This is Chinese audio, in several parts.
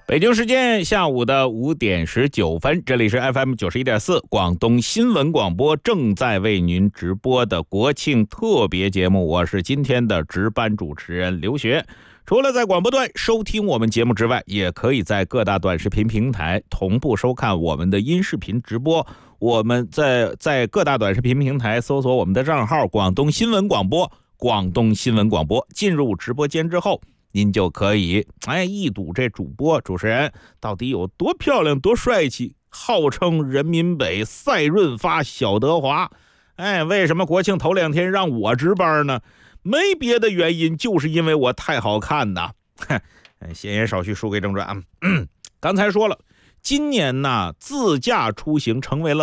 北京时间下午的5点19分，这里是 FM 91.4广东新闻广播正在为您直播的国庆特别节目，我是今天的值班主持人刘学。除了在广播段收听我们节目之外，也可以在各大短视频平台同步收看我们的音视频直播。我们在各大短视频平台搜索我们的账号广东新闻广播，广东新闻广播，进入直播间之后，您就可以一睹这主持人到底有多漂亮多帅气，号称人民北赛润发小德华。为什么国庆头2天让我值班呢？没别的原因，就是因为我太好看呐。闲言少叙，书归正传。刚才说了，今年呢，自驾出行成为了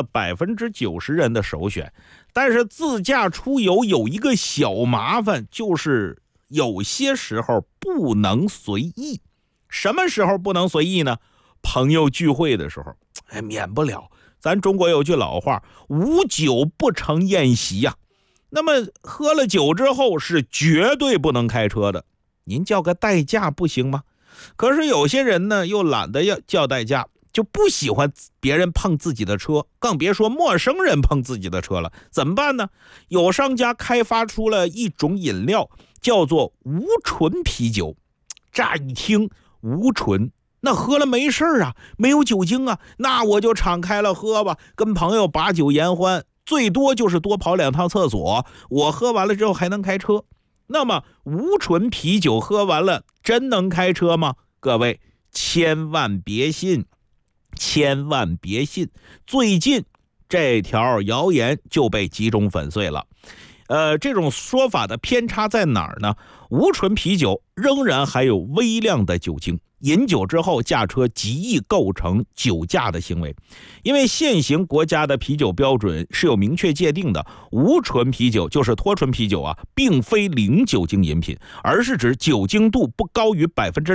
90%人的首选。但是自驾出游有一个小麻烦，就是有些时候不能随意。什么时候不能随意呢？朋友聚会的时候，免不了。咱中国有句老话，无酒不成宴席呀。那么喝了酒之后是绝对不能开车的。您叫个代驾不行吗？可是有些人呢又懒得要叫代驾，就不喜欢别人碰自己的车，更别说陌生人碰自己的车了。怎么办呢？有商家开发出了一种饮料，叫做无醇啤酒。乍一听无醇，那喝了没事啊，没有酒精啊，那我就敞开了喝吧，跟朋友把酒言欢，最多就是多跑2趟厕所，我喝完了之后还能开车。那么无醇啤酒喝完了真能开车吗？各位千万别信，千万别信。最近这条谣言就被集中粉碎了。这种说法的偏差在哪儿呢？无醇啤酒仍然含有微量的酒精，饮酒之后驾车极易构成酒驾的行为。因为现行国家的啤酒标准是有明确界定的，无醇啤酒就是脱醇啤酒啊，并非零酒精饮品，而是指酒精度不高于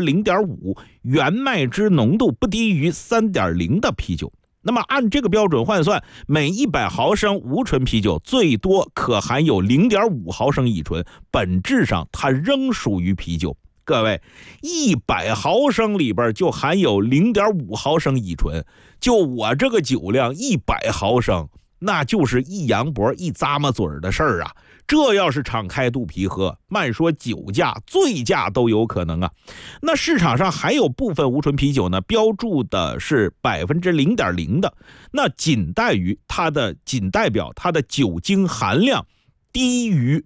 0.5%， 原麦汁浓度不低于 3.0 的啤酒。那么按这个标准换算，每100毫升无醇啤酒最多可含有 0.5 毫升乙醇，本质上它仍属于啤酒。各位，100毫升里边就含有 0.5 毫升乙醇，就我这个酒量100毫升，那就是一扬脖一咂摸嘴的事儿啊。这要是敞开肚皮喝，慢说酒驾，醉驾都有可能啊。那市场上还有部分无醇啤酒呢，标注的是 0.0% 的，那仅代表它的酒精含量低于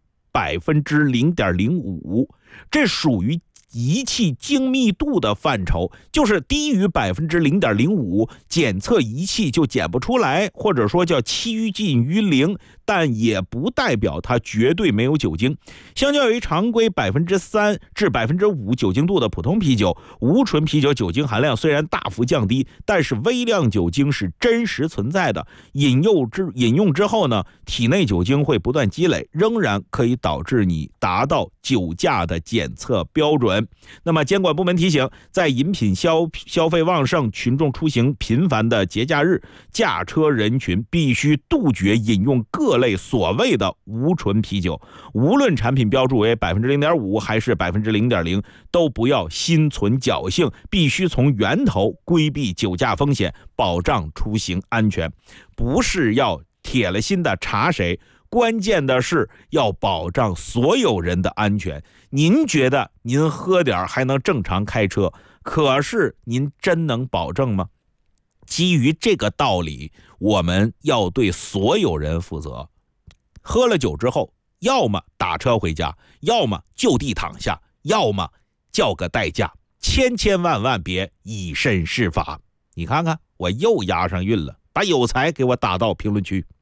0.05%， 这属于仪器精密度的范畴，就是低于 0.05%， 检测仪器就检不出来，或者说叫趋近于0，但也不代表它绝对没有酒精。相较于常规 3% 至 5% 酒精度的普通啤酒，无醇啤酒酒精含量虽然大幅降低，但是微量酒精是真实存在的。饮用之后呢，体内酒精会不断积累，仍然可以导致你达到酒驾的检测标准。那么监管部门提醒，在饮品消费旺盛、群众出行频繁的节假日，驾车人群必须杜绝饮用各类所谓的无醇啤酒，无论产品标注为 0.5% 还是 0.0%， 都不要心存侥幸，必须从源头规避酒驾风险，保障出行安全。不是要铁了心的查谁，关键的是要保障所有人的安全。您觉得您喝点还能正常开车，可是您真能保证吗？基于这个道理，我们要对所有人负责。喝了酒之后，要么打车回家，要么就地躺下，要么叫个代驾，千万别以身试法。你看看，我又押上韵了，把有才给我打到评论区。